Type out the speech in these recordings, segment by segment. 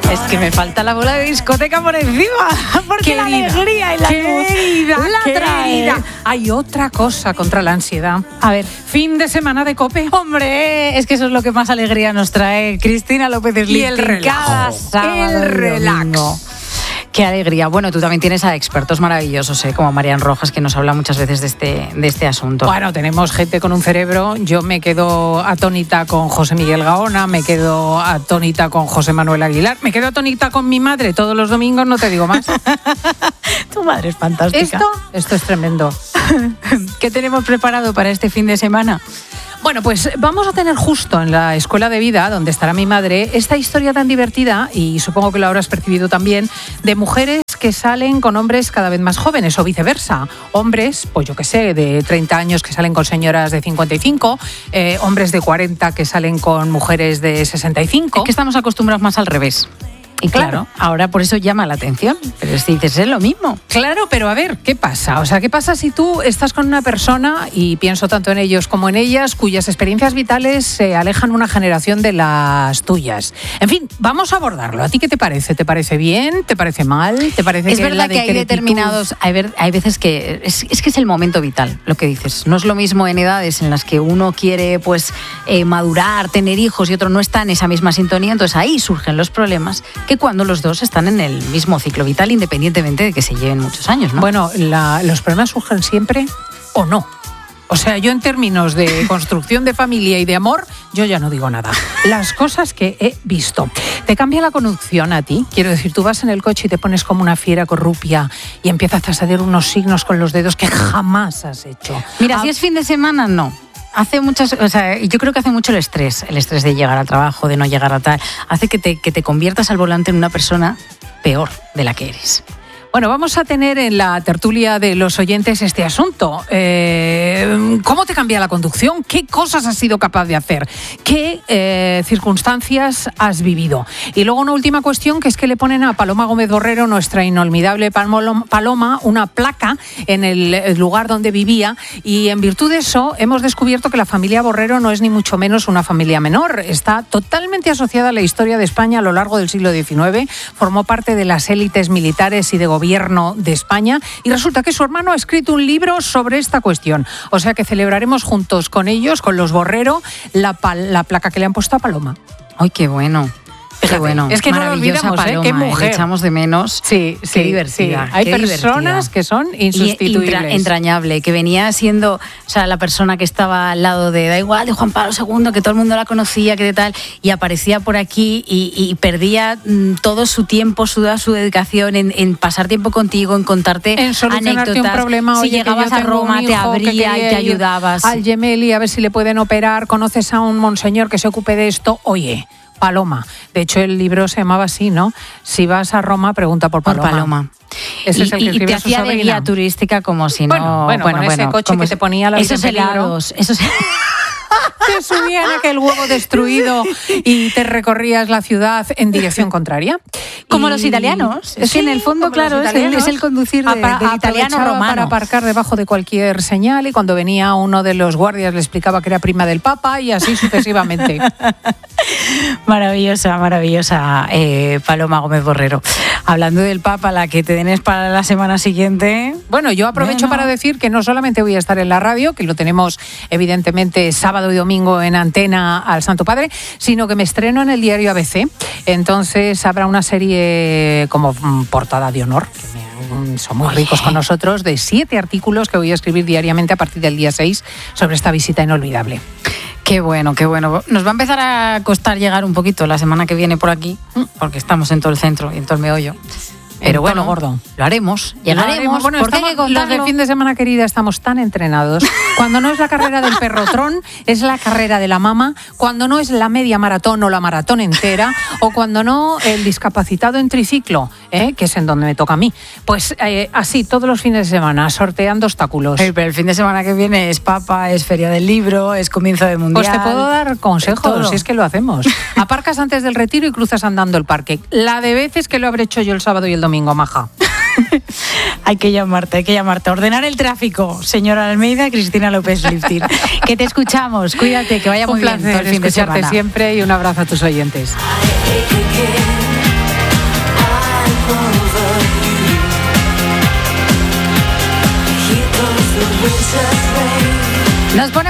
Es que me falta la bola de discoteca por encima, porque la alegría y la luz la trae. Hay otra cosa contra la ansiedad. A ver, fin de semana de COPE. Hombre, es que eso es lo que más alegría nos trae Cristina López Lifting. Y el relax. El relax. Qué alegría. Bueno, tú también tienes a expertos maravillosos, como Marian Rojas, que nos habla muchas veces de este asunto. Bueno, tenemos gente con un cerebro. Yo me quedo atónita con José Miguel Gaona, me quedo atónita con José Manuel Aguilar, me quedo atónita con mi madre todos los domingos, no te digo más. Tu madre es fantástica. Esto es tremendo. ¿Qué tenemos preparado para este fin de semana? Bueno, pues vamos a tener justo en la Escuela de Vida, donde estará mi madre, esta historia tan divertida, y supongo que lo habrás percibido también, de mujeres que salen con hombres cada vez más jóvenes o viceversa. Hombres, pues yo qué sé, de 30 años que salen con señoras de 55, hombres de 40 que salen con mujeres de 65. Es que estamos acostumbrados más al revés. Y claro, ahora por eso llama la atención. Pero si dices, es lo mismo. Claro, pero a ver, ¿qué pasa? O sea, ¿qué pasa si tú estás con una persona, y pienso tanto en ellos como en ellas, cuyas experiencias vitales se alejan una generación de las tuyas? En fin, vamos a abordarlo. ¿A ti qué te parece? ¿Te parece bien? ¿Te parece mal? ¿Te parece es verdad que hay determinados... Hay veces que... Es que es el momento vital, lo que dices. No es lo mismo en edades en las que uno quiere madurar, tener hijos, y otro no está en esa misma sintonía. Entonces ahí surgen los problemas, que cuando los dos están en el mismo ciclo vital, independientemente de que se lleven muchos años, ¿no? Bueno, los problemas surgen siempre o no. O sea, yo en términos de construcción de familia y de amor, yo ya no digo nada. Las cosas que he visto. ¿Te cambia la conducción a ti? Quiero decir, tú vas en el coche y te pones como una fiera corrupia y empiezas a hacer unos signos con los dedos que jamás has hecho. Mira, si es fin de semana, no. Yo creo que hace mucho el estrés de llegar al trabajo, de no llegar a tal, hace que te conviertas al volante en una persona peor de la que eres. Bueno, vamos a tener en la tertulia de los oyentes este asunto. ¿Cómo te cambia la conducción? ¿Qué cosas has sido capaz de hacer? ¿Qué circunstancias has vivido? Y luego una última cuestión, que es que le ponen a Paloma Gómez Borrero, nuestra inolvidable Paloma, una placa en el lugar donde vivía, y en virtud de eso hemos descubierto que la familia Borrero no es ni mucho menos una familia menor. Está totalmente asociada a la historia de España a lo largo del siglo XIX, formó parte de las élites militares y de gobierno de España, y resulta que su hermano ha escrito un libro sobre esta cuestión. O sea que celebraremos juntos con ellos, con los Borrero, la placa que le han puesto a Paloma. ¡Ay, qué bueno! Qué bueno, es que no lo olvidamos, Paloma, qué mujer. Le echamos de menos. Sí, qué divertida. Sí. Hay personas que son insustituibles. Entrañable, que venía siendo, la persona que estaba al lado de, da igual, de Juan Pablo II, que todo el mundo la conocía, que de tal, y aparecía por aquí y perdía todo su tiempo, toda su dedicación en pasar tiempo contigo, en contarte anécdotas. Un problema. Si llegabas a Roma, te abría y te ayudabas. Al Gemelli, a ver si le pueden operar, conoces a un monseñor que se ocupe de esto. Oye, Paloma. De hecho, el libro se llamaba así, ¿no? Si vas a Roma, pregunta por Paloma. Ese es el que escribe te hacía de guía turística como si no... Bueno, con ese coche que te ponía la esos helados, te subían aquel huevo destruido y te recorrías la ciudad en dirección contraria. Como los italianos. Es que en el fondo, claro, es el conducir del italiano romano. Para aparcar debajo de cualquier señal, y cuando venía uno de los guardias le explicaba que era prima del Papa, y así sucesivamente. Maravillosa Paloma Gómez Borrero. Hablando del Papa, la que tenés para la semana siguiente. Bueno, yo aprovecho para decir que no solamente voy a estar en la radio, que lo tenemos evidentemente sábado y domingo en antena al Santo Padre, sino que me estreno en el diario ABC. Entonces habrá una serie como portada de honor, que son muy ricos con nosotros, de 7 artículos que voy a escribir diariamente a partir del día 6 sobre esta visita inolvidable. Qué bueno, qué bueno. Nos va a empezar a costar llegar un poquito la semana que viene por aquí, porque estamos en todo el centro y en todo el meollo. Pero bueno, gordo. Lo haremos, llegaremos. Bueno, porque los de fin de semana, querida, estamos tan entrenados. Cuando no es la carrera del perrotrón, es la carrera de la mama. Cuando no es la media maratón o la maratón entera, o cuando no, el discapacitado en triciclo, que es en donde me toca a mí. Pues así, todos los fines de semana, sorteando obstáculos. Pero el fin de semana que viene es Papa, es Feria del Libro, es comienzo de Mundial. Pues te puedo dar consejos, si es que lo hacemos. Aparcas antes del retiro y cruzas andando el parque. La de veces que lo habré hecho yo el sábado y el domingo, maja. Hay que llamarte. Ordenar el tráfico, señora Almeida, Cristina López Lifting. Que te escuchamos, cuídate, que vaya muy bien todo el fin de semana. Un placer escucharte siempre, y un abrazo a tus oyentes.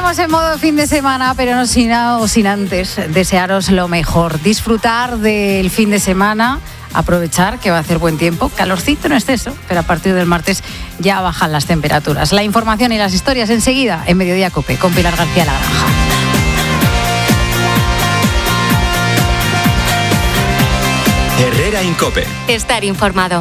Entramos en modo fin de semana, pero no sin antes desearos lo mejor. Disfrutar del fin de semana, aprovechar que va a hacer buen tiempo, calorcito en exceso, pero a partir del martes ya bajan las temperaturas. La información y las historias enseguida en Mediodía COPE con Pilar García La Granja. Herrera Incope. Estar informado.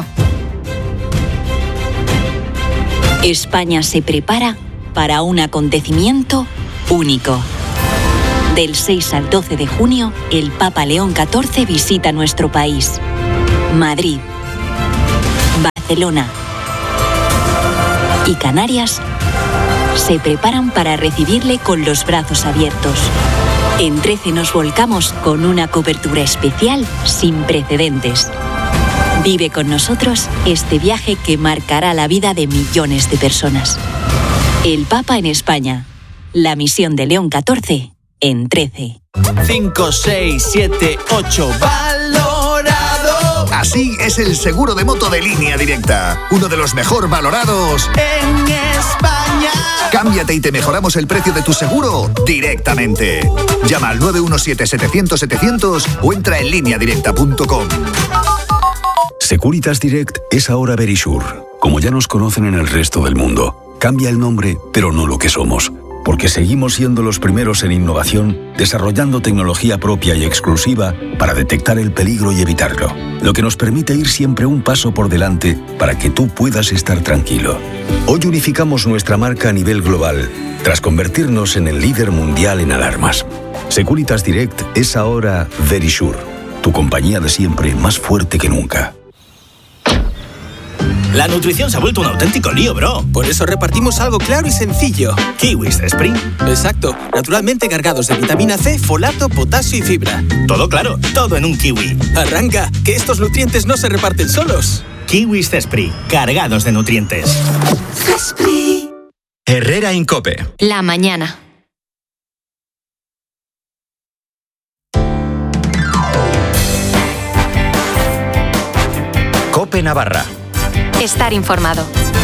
España se prepara para un acontecimiento único. Del 6 al 12 de junio, el Papa León XIV visita nuestro país. Madrid, Barcelona y Canarias se preparan para recibirle con los brazos abiertos. En 13 nos volcamos con una cobertura especial sin precedentes. Vive con nosotros este viaje que marcará la vida de millones de personas. El Papa en España. La misión de León XIV en 13. 5, 6, 7, 8. ¡Valorado! Así es el seguro de moto de Línea Directa. Uno de los mejor valorados en España. Cámbiate y te mejoramos el precio de tu seguro directamente. Llama al 917-700-700 o entra en lineadirecta.com. Securitas Direct es ahora Verisure. Como ya nos conocen en el resto del mundo, cambia el nombre, pero no lo que somos. Porque seguimos siendo los primeros en innovación, desarrollando tecnología propia y exclusiva para detectar el peligro y evitarlo. Lo que nos permite ir siempre un paso por delante para que tú puedas estar tranquilo. Hoy unificamos nuestra marca a nivel global, tras convertirnos en el líder mundial en alarmas. Securitas Direct es ahora Verisure, tu compañía de siempre más fuerte que nunca. La nutrición se ha vuelto un auténtico lío, bro. Por eso repartimos algo claro y sencillo. Kiwis Spring. Exacto, naturalmente cargados de vitamina C, folato, potasio y fibra. Todo claro, todo en un kiwi. Arranca, que estos nutrientes no se reparten solos. Kiwis Spring, cargados de nutrientes. Herrera Incope. La mañana. Cope Navarra. Estar informado.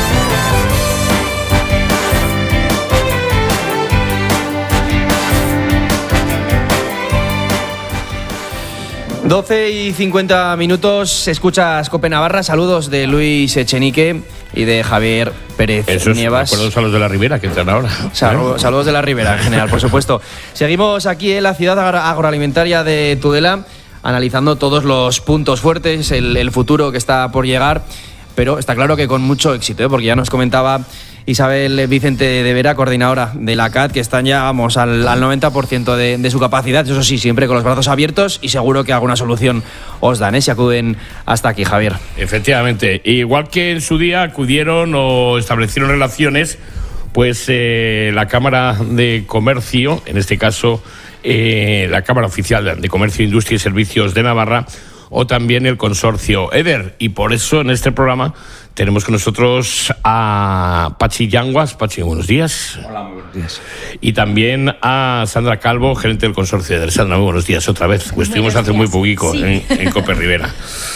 Doce y 50 minutos, escuchas Cope Navarra. Saludos de Luis Echenique y de Javier Pérez Nievas. Recuerdos a los de la Ribera que entran ahora. Saludos de la Ribera en general, por supuesto. Seguimos aquí en la ciudad agroalimentaria de Tudela, analizando todos los puntos fuertes, el futuro que está por llegar. Pero está claro que con mucho éxito, porque ya nos comentaba Isabel Vicente de Vera, coordinadora de la CAT, que están ya al 90% de su capacidad, eso sí, siempre con los brazos abiertos, y seguro que alguna solución os dan, si acuden hasta aquí, Javier. Efectivamente, igual que en su día acudieron o establecieron relaciones, pues la Cámara de Comercio, en este caso la Cámara Oficial de Comercio, Industria y Servicios de Navarra, o también el consorcio EDER. Y por eso en este programa tenemos con nosotros a Pachi Yanguas. Pachi, buenos días. Hola, muy buenos días. Y también a Sandra Calvo, gerente del consorcio EDER. Sandra, muy buenos días otra vez. Pues estuvimos hace muy poquito en Cope Rivera.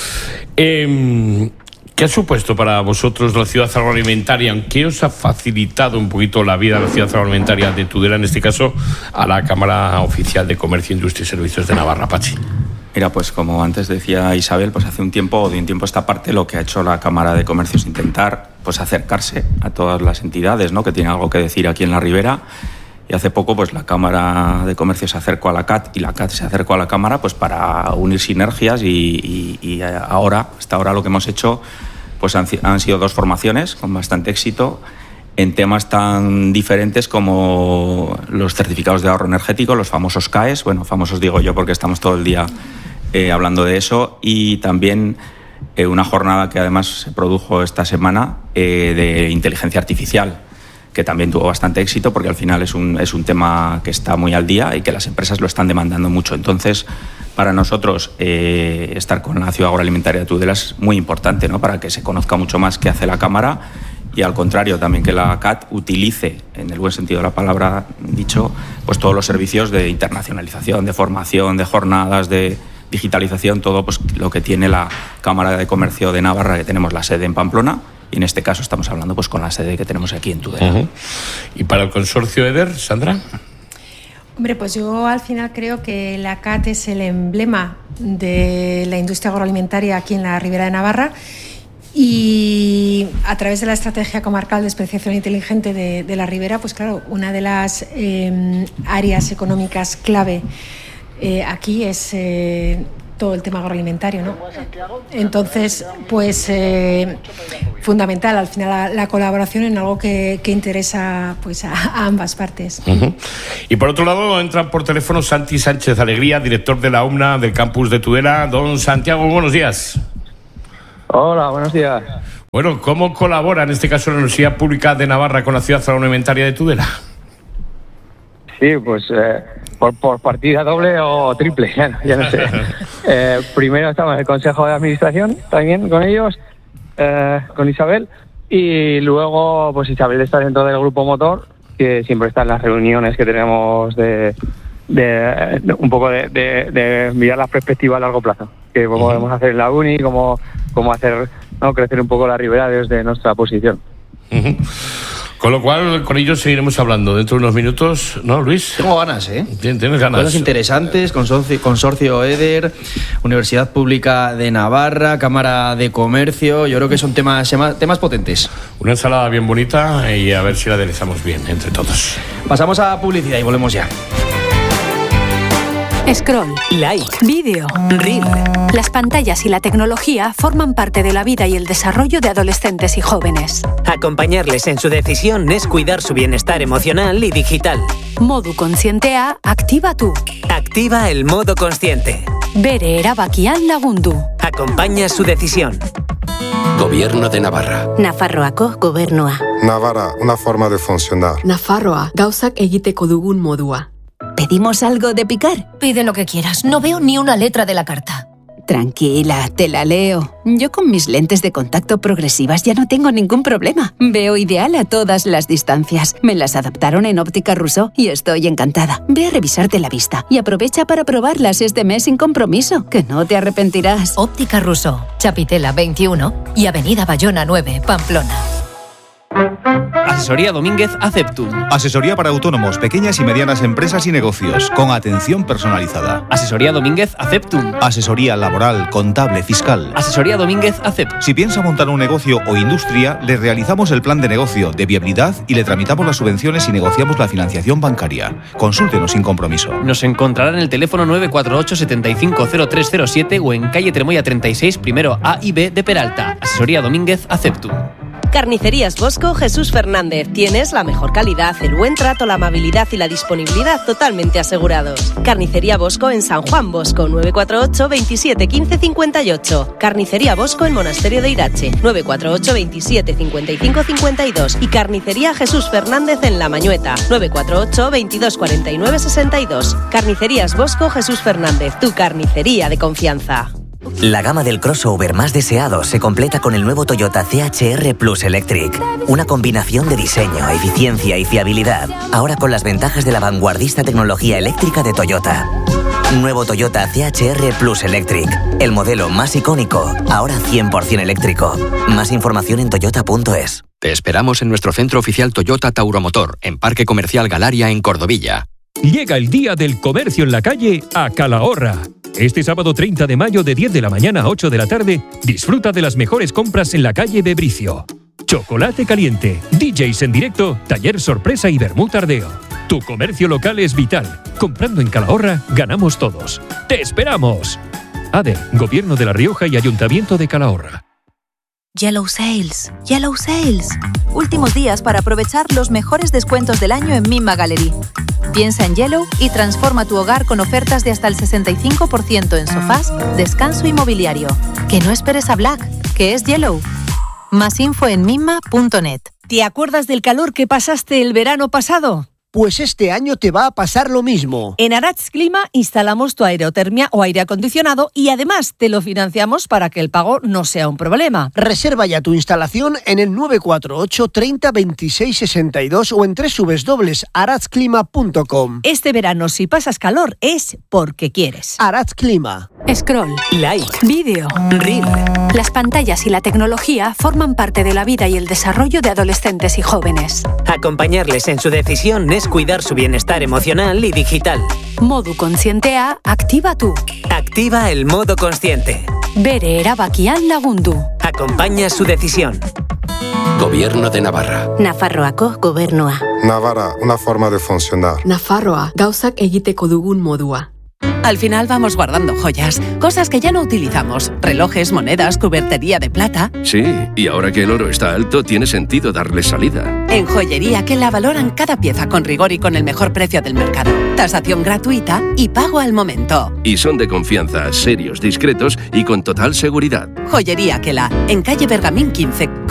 ¿Qué ha supuesto para vosotros la ciudad agroalimentaria? ¿Qué os ha facilitado un poquito la vida de la ciudad agroalimentaria de Tudela, en este caso, a la Cámara Oficial de Comercio, Industria y Servicios de Navarra, Pachi? Mira, pues como antes decía Isabel, pues hace un tiempo, de un tiempo a esta parte, lo que ha hecho la Cámara de Comercio es intentar pues acercarse a todas las entidades, ¿no?, que tienen algo que decir aquí en la Ribera. Y hace poco pues la Cámara de Comercio se acercó a la CAT y la CAT se acercó a la Cámara pues para unir sinergias y hasta ahora lo que hemos hecho pues han sido 2 formaciones con bastante éxito en temas tan diferentes como los certificados de ahorro energético, los famosos CAEs, bueno, famosos digo yo porque estamos todo el día hablando de eso, y también una jornada que además se produjo esta semana de inteligencia artificial, que también tuvo bastante éxito porque al final es un tema que está muy al día y que las empresas lo están demandando mucho. Entonces, para nosotros estar con la ciudad agroalimentaria de Tudela es muy importante, ¿no?, para que se conozca mucho más qué hace la Cámara, y al contrario también que la CAT utilice, en el buen sentido de la palabra dicho, pues todos los servicios de internacionalización, de formación, de jornadas, de digitalización, todo pues lo que tiene la Cámara de Comercio de Navarra, que tenemos la sede en Pamplona, y Y en este caso estamos hablando pues con la sede que tenemos aquí en Tudela. Uh-huh. ¿Y para el consorcio EDER, Sandra? Hombre, pues yo al final creo que la CAT es el emblema de la industria agroalimentaria aquí en la Ribera de Navarra, y a través de la estrategia comarcal de especiación inteligente de la Ribera, pues claro, una de las áreas económicas clave aquí es todo el tema agroalimentario, ¿no? Entonces, pues fundamental al final la colaboración en algo que interesa pues a ambas partes. Uh-huh. Y por otro lado entra por teléfono Santi Sánchez Alegría, director de la UMNA del campus de Tudela. Don Santiago, buenos días. Hola, buenos días. Bueno, ¿cómo colabora en este caso la Universidad Pública de Navarra con la ciudad agroalimentaria de Tudela? Sí, pues por partida doble o triple, ya no sé. Primero estamos en el Consejo de Administración, también con ellos, con Isabel, y luego pues Isabel está dentro del grupo motor, que siempre está en las reuniones que tenemos de un poco de mirar las perspectivas a largo plazo, que podemos hacer en la uni, cómo hacer, ¿no?, crecer un poco la Ribera desde nuestra posición. Uh-huh. Con lo cual, con ellos seguiremos hablando dentro de unos minutos, ¿no, Luis? Tengo ganas, ¿eh? Tienes ganas. Cosas interesantes, consorcio EDER, Universidad Pública de Navarra, Cámara de Comercio. Yo creo que son temas potentes. Una ensalada bien bonita y a ver si la aderezamos bien entre todos. Pasamos a publicidad y volvemos ya. Scroll, like, vídeo, reel. Las pantallas y la tecnología forman parte de la vida y el desarrollo de adolescentes y jóvenes. Acompañarles en su decisión es cuidar su bienestar emocional y digital. Modu Conscientea, activa tú. Activa el modo consciente. Bere erabakian lagundu. Acompaña su decisión. Gobierno de Navarra. Nafarroako gobernua. Navarra, una forma de funcionar. Nafarroa, gauzak egiteko dugun modua. ¿Pedimos algo de picar? Pide lo que quieras. No veo ni una letra de la carta. Tranquila, te la leo. Yo con mis lentes de contacto progresivas ya no tengo ningún problema. Veo ideal a todas las distancias. Me las adaptaron en Óptica Rousseau y estoy encantada. Ve a revisarte la vista y aprovecha para probarlas este mes sin compromiso, que no te arrepentirás. Óptica Rousseau, Chapitela 21 y Avenida Bayona 9, Pamplona. Asesoría Domínguez Aceptum. Asesoría para autónomos, pequeñas y medianas empresas y negocios, con atención personalizada. Asesoría Domínguez Aceptum. Asesoría laboral, contable, fiscal. Asesoría Domínguez Aceptum. Si piensa montar un negocio o industria, le realizamos el plan de negocio, de viabilidad y le tramitamos las subvenciones y negociamos la financiación bancaria. Consúltenos sin compromiso. Nos encontrará en el teléfono 948 750307 o en calle Tremoya 36, primero A y B de Peralta. Asesoría Domínguez Aceptum. Carnicerías Bosco Jesús Fernández. Tienes la mejor calidad, el buen trato, la amabilidad y la disponibilidad totalmente asegurados. Carnicería Bosco en San Juan Bosco, 948 27 15 58. Carnicería Bosco en Monasterio de Irache, 948 27 55 52. Y Carnicería Jesús Fernández en La Mañueta, 948 22 49 62. Carnicerías Bosco Jesús Fernández, tu carnicería de confianza. La gama del crossover más deseado se completa con el nuevo Toyota CHR Plus Electric. Una combinación de diseño, eficiencia y fiabilidad. Ahora con las ventajas de la vanguardista tecnología eléctrica de Toyota. Nuevo Toyota CHR Plus Electric. El modelo más icónico, ahora 100% eléctrico. Más información en toyota.es. Te esperamos en nuestro centro oficial Toyota Tauromotor, en Parque Comercial Galaria, en Cordovilla. Llega el Día del Comercio en la Calle a Calahorra. Este sábado 30 de mayo de 10 de la mañana a 8 de la tarde, disfruta de las mejores compras en la calle Bebricio. Chocolate caliente, DJs en directo, taller sorpresa y vermú tardeo. Tu comercio local es vital. Comprando en Calahorra, ganamos todos. ¡Te esperamos! ADER, Gobierno de La Rioja y Ayuntamiento de Calahorra. Yellow Sales. Yellow Sales. Últimos días para aprovechar los mejores descuentos del año en Mimma Gallery. Piensa en Yellow y transforma tu hogar con ofertas de hasta el 65% en sofás, descanso y mobiliario. Que no esperes a Black, que es Yellow. Más info en mimma.net. ¿Te acuerdas del calor que pasaste el verano pasado? Pues este año te va a pasar lo mismo. En Arats Clima instalamos tu aerotermia o aire acondicionado y además te lo financiamos para que el pago no sea un problema. Reserva ya tu instalación en el 948 30 26 62 o en www.aratsclima.com. Este verano, si pasas calor, es porque quieres. Arats Clima. Scroll, Like, vídeo, Reel. Las pantallas y la tecnología forman parte de la vida y el desarrollo de adolescentes y jóvenes. Acompañarles en su decisión es cuidar su bienestar emocional y digital. Modu Conscientea, activa tú. Activa el modo consciente. Bere erabakian lagundu. Acompaña su decisión. Gobierno de Navarra. Nafarroako gobernua. Navarra, una forma de funcionar. Nafarroa, gauzak egiteko dugun modua. Al final vamos guardando joyas, cosas que ya no utilizamos, relojes, monedas, cubertería de plata. Sí, y ahora que el oro está alto, tiene sentido darle salida. En Joyería que la valoran cada pieza con rigor y con el mejor precio del mercado. Tasación gratuita y pago al momento. Y son de confianza, serios, discretos y con total seguridad. Joyería Kela, en calle Bergamín 15.